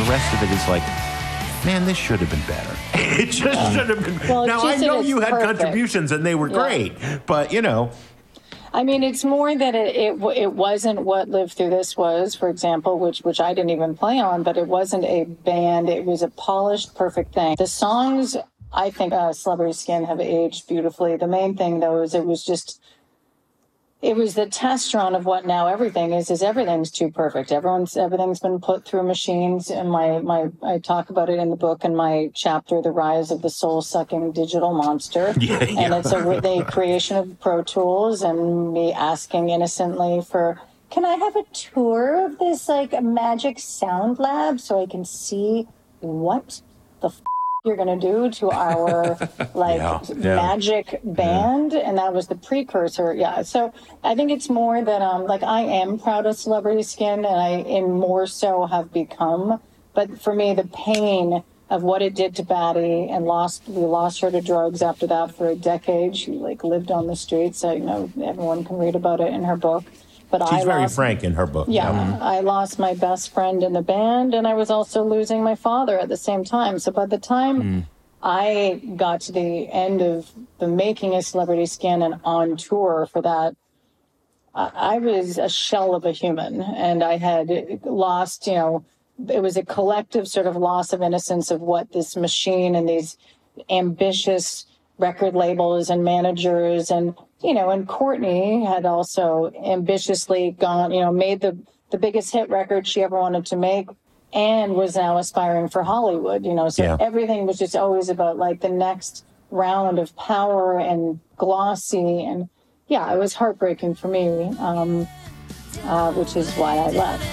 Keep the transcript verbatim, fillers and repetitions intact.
the rest of it is like, man, this should have been better. It just Yeah. should have been. Well, now, I just know that you it's had perfect. contributions and they were Yeah. great, but, you know. I mean, it's more that it, it it wasn't what Live Through This was, for example, which which I didn't even play on, but it wasn't a band. It was a polished, perfect thing. The songs, I think, uh, Celebrity Skin have aged beautifully. The main thing, though, is it was just, it was the test run of what now everything is, is everything's too perfect. Everyone's, everything's been put through machines. And my, my, I talk about it in the book in my chapter, The Rise of the Soul-Sucking Digital Monster. Yeah, yeah. And it's a the creation of Pro Tools and me asking innocently for, can I have a tour of this like magic sound lab so I can see what the f- you're going to do to our like Yeah, yeah. magic band? And that was the precursor. Yeah. So I think it's more that, um, like I am proud of Celebrity Skin and I, and more so have become, but for me, the pain of what it did to Batty and lost, we lost her to drugs after that for a decade. She like lived on the streets. I know everyone can read about it in her book, but She's I very lost, frank in her book. yeah, I lost my best friend in the band, and I was also losing my father at the same time. So by the time Mm. I got to the end of the making of Celebrity Skin and on tour for that, I, I was a shell of a human, and I had lost, you know, it was a collective sort of loss of innocence of what this machine and these ambitious record labels and managers and, you know, and Courtney had also ambitiously gone, you know, made the, the biggest hit record she ever wanted to make and was now aspiring for Hollywood, you know, so Yeah. everything was just always about like the next round of power and glossy. And yeah, it was heartbreaking for me, um, uh, which is why I left.